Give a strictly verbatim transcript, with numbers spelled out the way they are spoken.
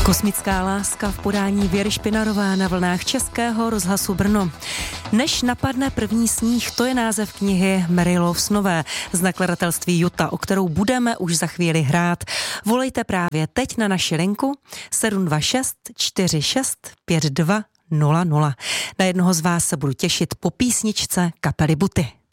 Kosmická láska v podání Věry Špinarová na vlnách Českého rozhlasu Brno. Než napadne první sníh, to je název knihy Mary Loves-nové z nakladatelství Juta, o kterou budeme už za chvíli hrát. Volejte právě teď na naši linku sedm dva šest čtyři šest pět dva nula nula. Na jednoho z vás se budu těšit po písničce kapely Buty.